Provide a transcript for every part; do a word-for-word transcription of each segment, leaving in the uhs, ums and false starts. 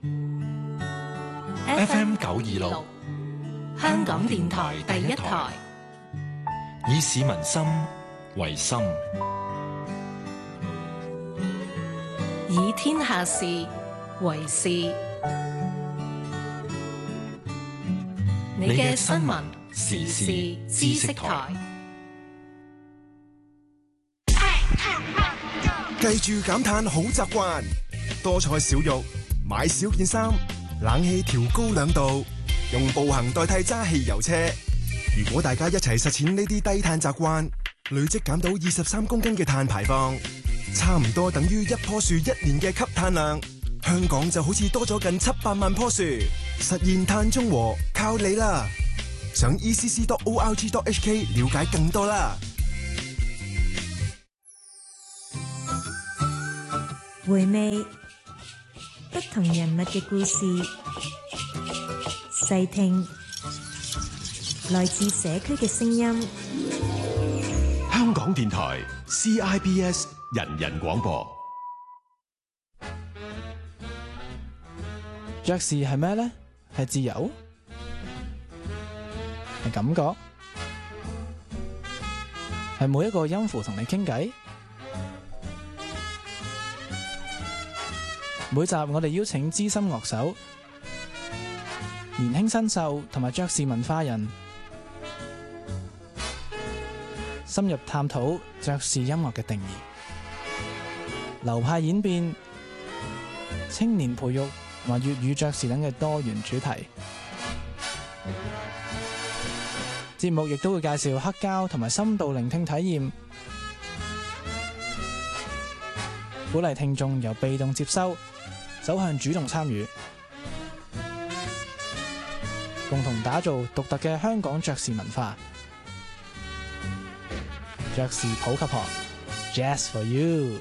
F M 九二六，香港電台第一台， 以市民心為心， 以天下事為事。你嘅新聞時事知識台， 記住減碳好習慣，多菜少肉，買少件衫，冷氣調高兩度，用步行代替揸汽油車。如果大家一齊實踐呢啲低碳習慣，累積減到二十三公斤嘅碳排放，差唔多等於一棵樹一年嘅吸碳量。香港就好似多咗近七百萬棵樹，實現碳中和靠你啦！上 e c c dot org dot h k 了解更多啦。 回味不同人物嘅故事，細聽來自社區嘅聲音。 香港電台 C I B S 人人廣播。 爵士係咩呢？係自由？係感覺？係每一個音符同你傾偈？每集我哋邀請資深樂手、年輕新秀同埋爵士文化人，深入探討爵士音樂嘅定義、流派演變、青年培育同埋粵語爵士等嘅多元主題。節目亦都會介紹黑膠同埋深度聆聽體驗，鼓勵聽眾由被動接收走向主動參與，共同打造獨特嘅香港爵士文化。爵士普及學 Jazz for You。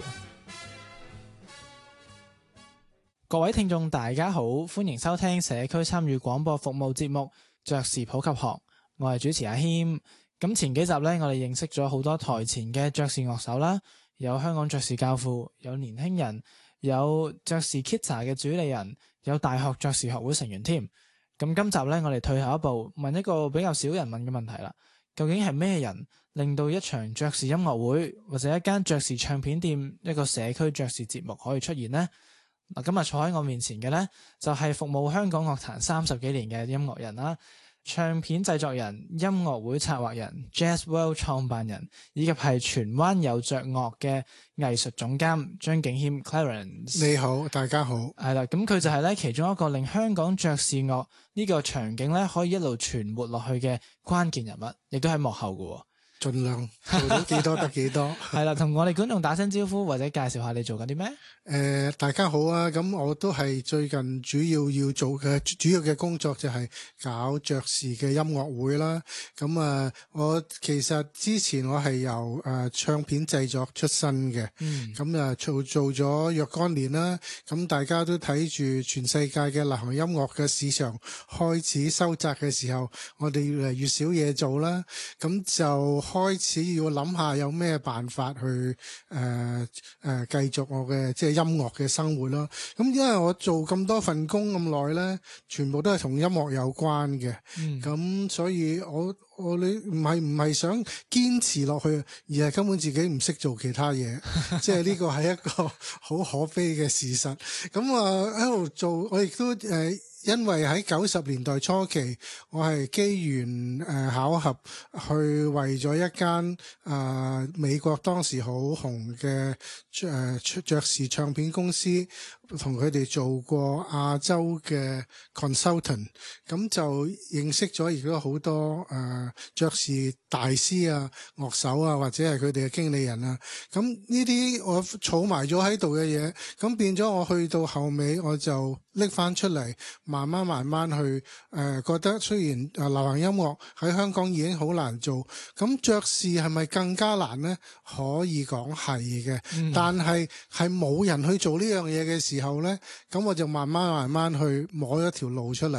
各位聽眾大家好，歡迎收聽社區參與廣播服務節目爵士普及學，我係主持阿謙。咁前幾集呢，我哋認識咗好多台前嘅爵士樂手啦，有香港爵士教父，有年輕人，有爵士 Kita 嘅主理人，有大學爵士學會成員添。咁今集呢，我哋退後一步，問一個比較少人問嘅問題啦。究竟係咩人令到一場爵士音樂會或者一間爵士唱片店，一個社區爵士節目可以出現呢？嗱，今日坐喺我面前嘅呢，就係服務香港樂壇三十幾年嘅音樂人啦，唱片製作人、音樂會策劃人、Jazz World 創辦人，以及係荃灣有爵樂嘅藝術總監張敬謙 Clarence。 你好，大家好。係啦，咁佢就係咧其中一個令香港爵士樂呢個場景咧可以一路傳活落去嘅關鍵人物，亦都喺幕後嘅。 盡量做到幾多得幾多。 係啦，同我哋觀眾打聲招呼，或者介紹下你做緊啲咩？誒、 呃，大家好啊！咁我都係最近主要要做嘅主要嘅工作就係搞爵士嘅音樂會啦。咁啊，我其實之前我係由誒、呃、唱片製作出身嘅，咁、嗯、啊做做咗若干年啦。咁大家都睇住全世界嘅流行音樂嘅市場開始收窄嘅時候，我哋越嚟越少嘢做啦。咁就開始要諗下有咩辦法去誒誒繼續我嘅即係音樂嘅生活咯。咁因為我做咁多份工咁耐咧，全部都係同音樂有關嘅。咁、嗯、所以我我你唔係唔係想堅持落去，而係根本自己唔識做其他嘢。即係呢個係一個好可悲嘅事實。咁啊喺度做，我亦都誒。呃因為喺九十年代初期，我係機緣誒巧合去為咗一間啊、呃、美國當時好紅嘅誒爵士唱片公司，同佢哋做過亞洲嘅 consultant， 咁就認識咗亦都好多誒爵士大師啊、樂手啊，或者係佢哋嘅經理人啊。咁呢啲我儲埋咗喺度嘅嘢，咁變咗我去到後尾我就拎翻出嚟。慢慢慢慢去誒、呃、覺得雖然誒流行音樂喺香港已經好難做，咁爵士係咪更加難呢？可以講係嘅，嗯、但係係冇人去做呢樣嘢嘅時候呢，咁我就慢慢慢慢去摸一條路出嚟咯。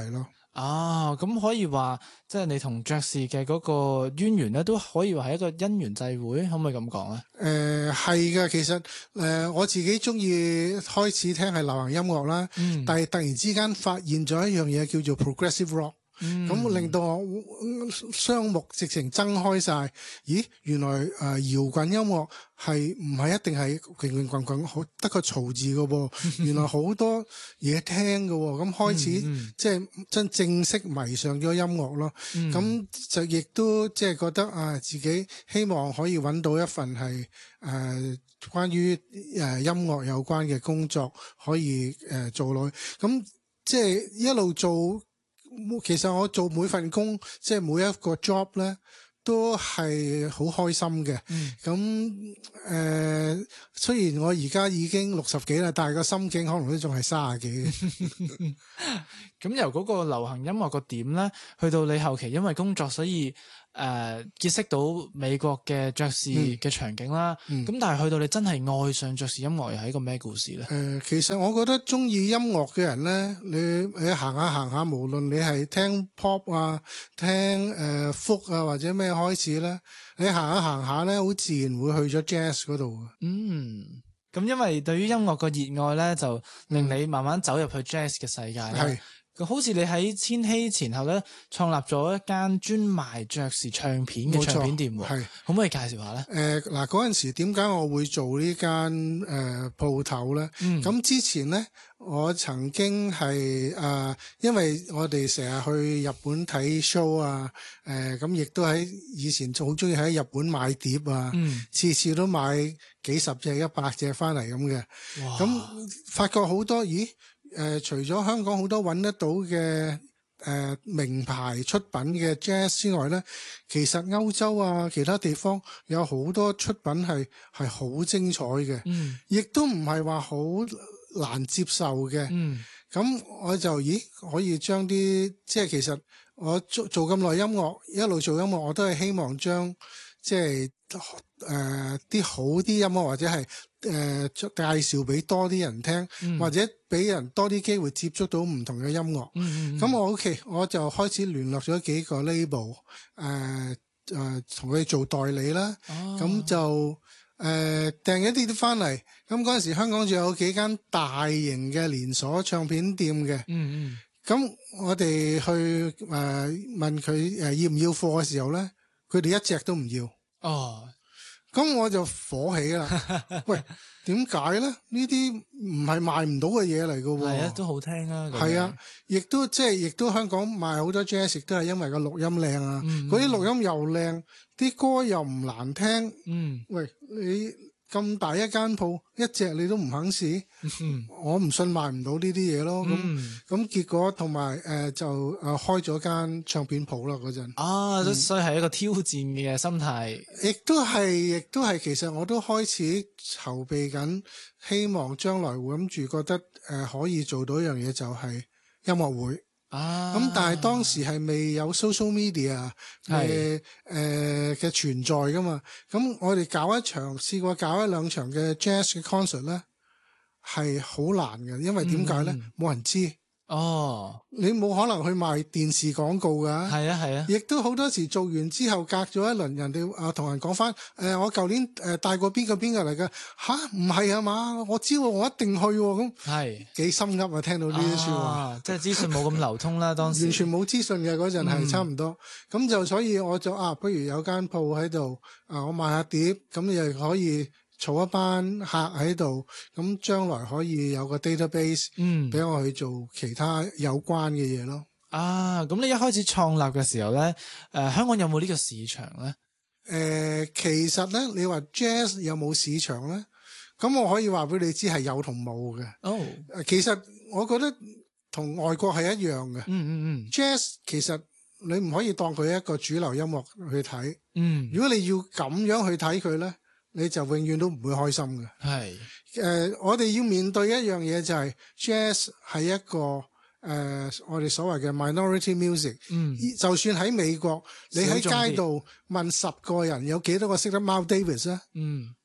啊，咁可以話即係你同爵士嘅嗰個淵源咧，都可以話係一個因緣際會，可唔可以咁講咧？ 誒係嘅，其實誒、呃、我自己中意開始聽係流行音樂啦， 嗯、 但係突然之間發現咗一樣嘢叫做 progressive rock。咁、嗯、令到我雙目直情睜開晒，咦？原來誒、呃、搖滾音樂係唔係一定係平平滾滾好得個嘈字嘅喎？原來好多嘢聽嘅喎，咁開始、嗯嗯、即係真正式迷上咗音樂咯。咁、嗯、就亦都即係覺得啊，自己希望可以揾到一份係誒、呃、關於誒、呃、音樂有關嘅工作，可以誒、呃、做落去。咁即係一路做。其實我做每份工，即係每一個 job 咧，都係好開心嘅。咁誒、嗯呃，雖然我而家已經六十幾啦，但係個心境可能都仲係三十幾嘅。 咁由嗰個流行音樂個點咧，去到你後期因為工作，所以誒、呃、結識到美國嘅爵士嘅場景啦。咁、嗯嗯、但係去到你真係愛上爵士音樂，又係一個咩故事咧？誒、 呃，其實我覺得中意音樂嘅人咧，你你行下行下，無論你係聽 pop 啊、聽誒 folk 啊或者咩開始咧，你行下行下咧，好自然會去咗 jazz 嗰度。嗯， 咁因為對於音樂個熱愛咧，就令你慢慢走入去 jazz 嘅世界啦。係。好似你喺千禧前後咧，創立咗一間專賣爵士唱片嘅唱片店喎，係可唔可以介紹下咧？ 誒嗱、呃，嗰陣時點解我會做呢間誒鋪頭咧？咁、呃嗯、之前咧，我曾經係誒、呃，因為我哋成日去日本睇 show 啊，誒咁亦都喺以前好中意喺日本買碟啊，嗯、次次都買幾十隻、一百隻翻嚟咁嘅，咁發覺好多咦〜誒、呃，除咗香港好多揾得到嘅誒、呃、名牌出品嘅 jazz 之外咧，其實歐洲啊其他地方有好多出品係係好精彩嘅，嗯，亦都唔係話好難接受嘅，嗯，咁我就咦可以將啲即係其實我做做咁耐音樂，一路做音樂我都係希望將即係誒啲好啲音樂或者係。誒、呃，介紹俾多啲人聽，嗯、或者俾人多啲機會接觸到唔同嘅音樂。咁、嗯嗯、我 OK，我就開始聯絡咗幾個 label，誒誒，同佢哋做代理啦。咁、哦、就誒訂一啲啲翻嚟。咁嗰陣時香港仲有幾間大型嘅連鎖唱片店嘅。咁、嗯嗯、我哋去誒、呃、問佢誒要唔要貨嘅時候咧，佢哋一隻都唔要。哦。咁我就火起啦！喂，點解咧？呢啲唔係賣唔到嘅嘢嚟㗎喎。 係啊，都好聽啊。 係啊，亦都即係，亦都香港賣好多 jazz，亦都係因為個錄音靚啊。嗰啲錄音又靚，啲歌又唔難聽。嗯，喂，你咁大一間鋪，一隻你都唔肯試，嗯、我唔信賣唔到呢啲嘢咯。咁咁、嗯、結果同埋誒就誒、呃、開咗間唱片鋪啦嗰陣。啊， 嗯、所以係一個挑戰嘅心態。 亦都係，亦都係，其實我都開始籌備緊，希望將來會諗住覺得誒、呃、可以做到一樣嘢，就係音樂會。啊！咁但係當時係未有 social media 嘅誒嘅存在㗎嘛，咁我哋搞一場試過搞一兩場嘅 jazz 嘅 concert 咧，係好難嘅，因為點解咧？冇、嗯、人知。哦，你冇可能去賣電視廣告噶，係啊係啊，亦都好多時做完之後隔咗一輪，人哋啊同人講翻，誒、呃、我舊年誒帶過邊個邊個嚟嘅，吓唔係啊嘛，我知我一定去，咁係幾心噏啊，聽到呢啲說話， 啊、即係資訊冇咁流通啦，當時完全冇資訊嘅嗰陣係差唔多，咁、嗯、就所以我就啊，不如有間鋪喺度，啊我賣下碟，咁你又可以。儲一班客喺度，咁將來可以有個 database，嗯，俾我去做其他有關嘅嘢咯。 啊，咁你一開始創立嘅時候咧，誒、呃，香港有冇呢個市場咧？ 誒、呃，其實咧，你話 jazz 有冇市場咧？咁我可以話俾你知係有同冇嘅。哦，其實我覺得同外國係一樣嘅。嗯嗯嗯 ，jazz 其實你唔可以當佢一個主流音樂去睇。嗯，如果你要咁樣去睇佢咧。你就永遠都唔會開心嘅。係，誒、呃，我哋要面對一樣嘢就係、是、jazz 係一個誒、呃，我哋所謂嘅 minority music。嗯，就算喺美國，你喺街度問十個人有幾多個識得 Miles Davis 咧？嗯，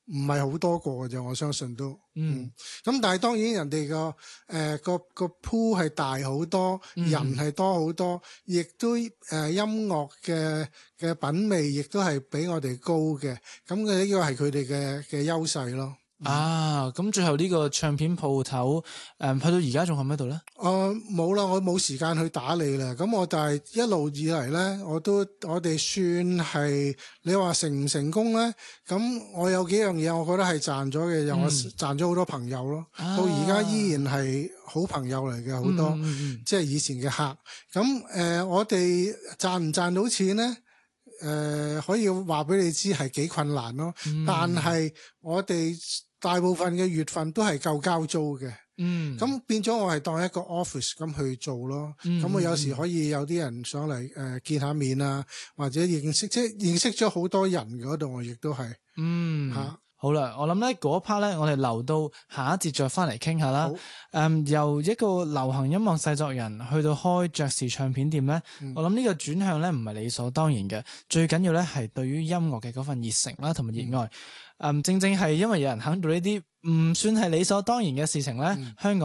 唔係好多個嘅啫，我相信都。 嗯， 咁、嗯、但係當然人哋個誒個個 pool 係大好多， 嗯、 人係多好多，亦都誒、呃、音樂嘅嘅品味亦都係比我哋高嘅，咁嘅呢個係佢哋嘅嘅優勢咯。 啊，咁最後呢個唱片鋪頭誒，去到而家仲喺唔喺度咧？ 誒冇啦，我冇時間去打理啦。咁我但係一路以嚟咧，我都我哋算係你話成唔成功咧？咁我有幾樣嘢，我覺得係賺咗嘅，又、嗯、我賺咗好多朋友咯。啊、到而家依然係好朋友嚟嘅，好多、嗯嗯嗯、即係以前嘅客。咁誒、呃，我哋賺唔賺到錢咧？誒、呃，可以話俾你知係幾困難咯。嗯、但係我哋大部分嘅月份都係夠交租嘅，嗯，咁變咗我係當一個 office 咁去做咯，咁、嗯、我有時可以有啲人上嚟誒、呃、見下面啊，或者認識即係認識咗好多人嗰度，我亦都係，嗯嚇。啊好啦，我諗咧嗰 part 咧，我哋留到下一節再翻嚟傾下啦。誒、嗯，由一個流行音樂製作人去到開爵士唱片店咧，嗯、我諗呢個轉向咧唔係理所當然嘅，最緊要咧係對於音樂嘅嗰份熱誠啦，同埋熱愛。誒、嗯，正正係因為有人肯做呢啲唔算係理所當然嘅事情咧，嗯、香港